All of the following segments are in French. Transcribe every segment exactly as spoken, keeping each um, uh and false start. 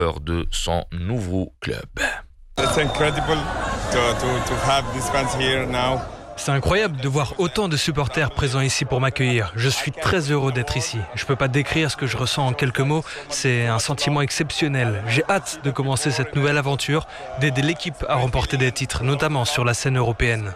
de son nouveau club. It's incredible to, to, to have these fans here now. C'est incroyable de voir autant de supporters présents ici pour m'accueillir. Je suis très heureux d'être ici. Je ne peux pas décrire ce que je ressens en quelques mots. C'est un sentiment exceptionnel. J'ai hâte de commencer cette nouvelle aventure, d'aider l'équipe à remporter des titres, notamment sur la scène européenne.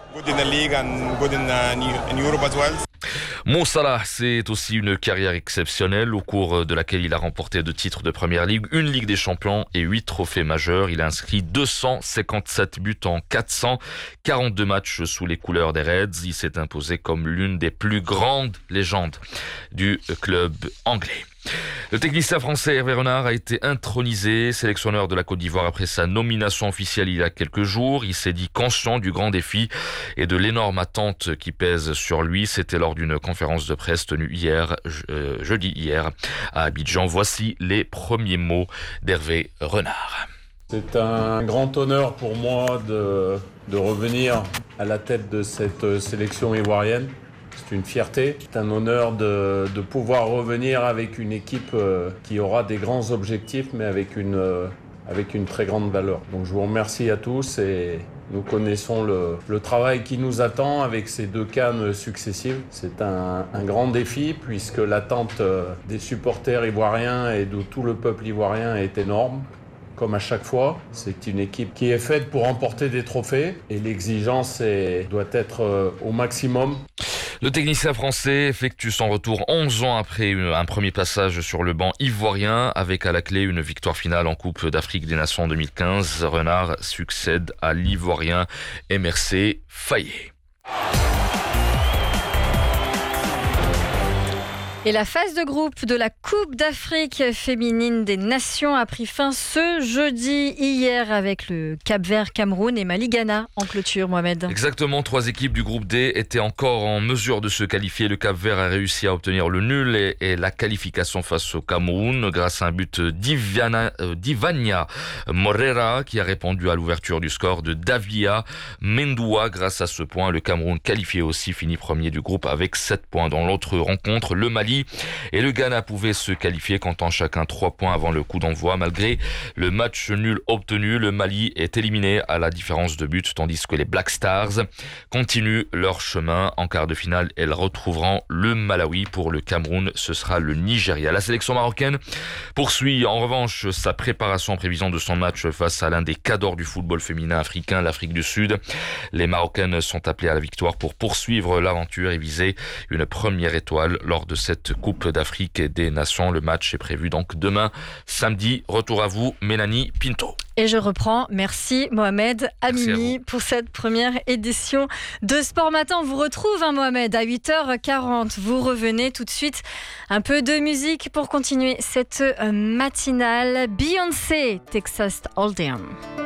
Mo Salah, c'est aussi une carrière exceptionnelle au cours de laquelle il a remporté deux titres de Première Ligue, une Ligue des Champions et huit trophées majeurs. Il a inscrit deux cent cinquante-sept buts en quatre cent quarante-deux matchs sous les couleurs des Reds. Il s'est imposé comme l'une des plus grandes légendes du club anglais. Le technicien français Hervé Renard a été intronisé sélectionneur de la Côte d'Ivoire après sa nomination officielle il y a quelques jours. Il s'est dit conscient du grand défi et de l'énorme attente qui pèse sur lui. C'était lors d'une conférence de presse tenue hier, euh, jeudi hier, à Abidjan. Voici les premiers mots d'Hervé Renard. C'est un grand honneur pour moi de, de revenir à la tête de cette sélection ivoirienne. C'est une fierté, c'est un honneur de, de pouvoir revenir avec une équipe euh, qui aura des grands objectifs, mais avec une, euh, avec une très grande valeur. Donc je vous remercie à tous et nous connaissons le, le travail qui nous attend avec ces deux CAN successives. C'est un, un grand défi puisque l'attente des supporters ivoiriens et de tout le peuple ivoirien est énorme. Comme à chaque fois, c'est une équipe qui est faite pour remporter des trophées et l'exigence est, doit être au maximum. Le technicien français effectue son retour onze ans après un premier passage sur le banc ivoirien avec à la clé une victoire finale en Coupe d'Afrique des Nations en deux mille quinze. Renard succède à l'Ivoirien M R C Fayet. Et la phase de groupe de la Coupe d'Afrique féminine des Nations a pris fin ce jeudi, hier, avec le Cap-Vert, Cameroun et Mali-Ghana en clôture, Mohamed. Exactement, trois équipes du groupe D étaient encore en mesure de se qualifier. Le Cap-Vert a réussi à obtenir le nul et, et la qualification face au Cameroun grâce à un but d'Ivania, euh, d'Ivania Morera qui a répondu à l'ouverture du score de Davia Mendoua. Grâce à ce point, le Cameroun qualifié aussi finit premier du groupe avec sept points. Dans l'autre rencontre, le Mali et le Ghana pouvaient se qualifier, comptant chacun trois points avant le coup d'envoi. Malgré le match nul obtenu, le Mali est éliminé à la différence de buts, tandis que les Black Stars continuent leur chemin. En quart de finale, elles retrouveront le Malawi. Pour le Cameroun, ce sera le Nigeria. La sélection marocaine poursuit en revanche sa préparation en prévision de son match face à l'un des cadors du football féminin africain, l'Afrique du Sud. Les Marocaines sont appelées à la victoire pour poursuivre l'aventure et viser une première étoile lors de cette Coupe d'Afrique des Nations. Le match est prévu donc demain, samedi. Retour à vous, Mélanie Pinto. Et je reprends. Merci Mohamed Amini à pour cette première édition de Sport Matin. On vous retrouve, hein, Mohamed, à huit heures quarante. Vous revenez tout de suite. Un peu de musique pour continuer cette matinale. Beyoncé, Texas Hold'em.